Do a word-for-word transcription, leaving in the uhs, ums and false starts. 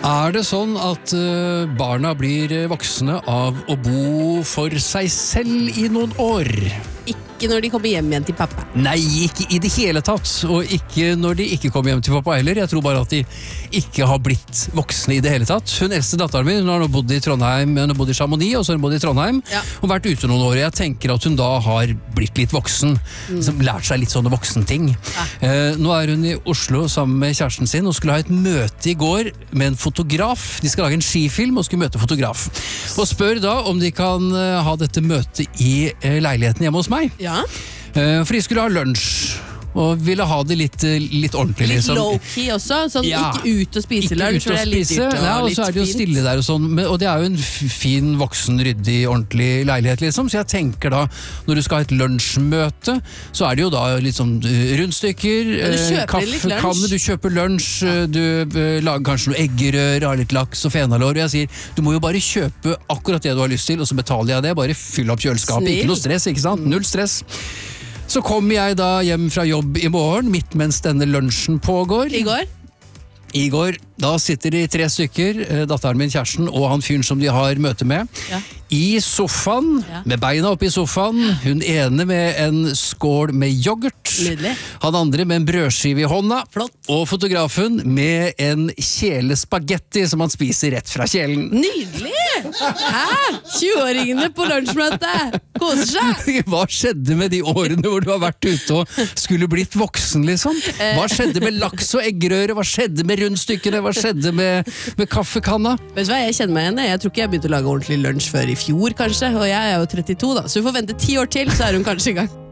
Er det sånn at uh, barna blir voksne av å bo for seg selv i noen år? Ikke når de kommer hjem igjen til pappa. Nei, ikke i det hele tatt, og ikke når de ikke kommer hjem til pappa heller. Jeg tror bare at de ikke har blitt voksne i det hele tatt. Hun eldste datteren min, hun har nå bodd i Trondheim, hun har bodd i Chamonix, og så har hun bodd i Trondheim. Ja. Hun har vært ute noen år, og jeg tenker at hun da har blitt litt voksen, mm. som lært seg litt sånne voksenting. Ja. Eh, nå er hun i Oslo sammen med kjæresten sin, og skulle ha et møte i går med en fotograf. De skal lage en skifilm og skulle møte fotograf. Og spør da om de kan uh, ha dette møtet i uh, leiligheten hjemme hos meg. Ja. Uh, for de skulle ha lunsj og ville ha det litt, litt ordentlig. Litt liksom. low-key også, sånn ja. Ikke ut og spise ikke lunsj, ut og spise, og, ja, og så er det jo stille der og sånn, og det er jo en fin, voksen, ryddig, ordentlig leilighet liksom, så jeg tenker da, når du skal ha et lunsjmøte, så er det jo da litt sånn rundstykker, ja, kaffekanne, du kjøper lunsj, ja. Du uh, lager kanskje noe eggerør, har litt laks og fenalår, og jeg sier, du må jo bare kjøpe akkurat det du har lyst til, og så betaler jeg det, bare fyll opp kjøleskapet, Snill. Ikke noe stress, ikke sant? Null stress. Så kommer jeg da hjem fra jobb i morgen, midt mens denne lunsjen pågår. I går? I går, da sitter de tre stykker, datteren min, kjæresten og han fyren som de har møte med, ja. I sofaen, ja. Med beina oppe i sofaen, hun ene med en skål med yoghurt, Nydelig. Han andre med en brødskive i hånda, Flott. Og fotografen med en kjele spagetti som han spiser rett fra kjelen. Nydelig! Hæ? tjue-åringene på lunsjmøte! Koser seg! Hva skjedde med de årene hvor du har vært ute og skulle blitt voksen, liksom? Hva skjedde med laks og eggerøre? Hva skjedde med rundstykkene? Hva skjedde med, med kaffekanna? Vet du hva, jeg kjenner meg igjen. Jeg tror ikke jeg begynte å lage ordentlig lunsj før i fjor, kanskje. Og jeg er jo trettito, da. Så vi får vente ti år til, så er hun kanskje i gang.